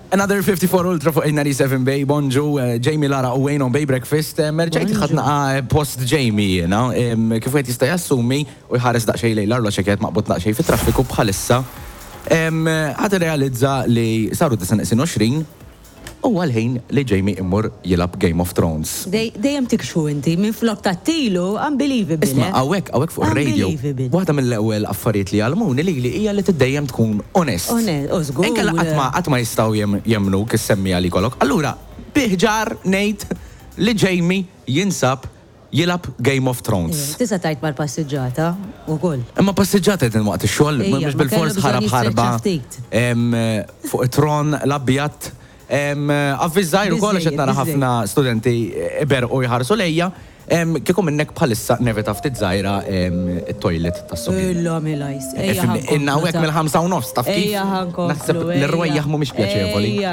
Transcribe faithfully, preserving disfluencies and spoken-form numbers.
Another fifty-four Ultra fuq ninety-seven Bay, bonġu, Jamie Lara u Wayne on Bay Breakfast, merġajt ħadna post Jamie, jena, kif għet jista' jassumi u jħares daqxej lejlar, lo ċekjet maqbut daqxej fi traffiku bħalissa, ħad realizza li saru disan twenty u għalħin li Jamie immur jilab Game of Thrones. Dejjem tikxu inti, minn flok tattilu, unbelievable. Isma, għawek, għawek fuq il-radio. Waħda mill-ewel affarijiet li għalmuni li li hija li t-dejjem tkun onest. Onest, użgur. Enkella għatma għatma jistaw jemnu kissemmi għali kolok. Allura, biħġar nejt li Jamie jinsab jilab Game of Thrones. Tisa tajt mal passiġġata u koll. Imma passiġġata jtin waqt il-xol, mux bil-fors ħarab ħarba fuq it-tron l-abjat. Avvizzajru kolla xet nara ħafna studenti iber u jħarsu lejja, kieku minnek bħalissa nevet ftit zaħira il-toilet tas-sobi. Illa milajs. Inna u għek mill-ħamsa u nofs, taf kif? Naħseb l-rwejjaħ mu miex pjaċevoli.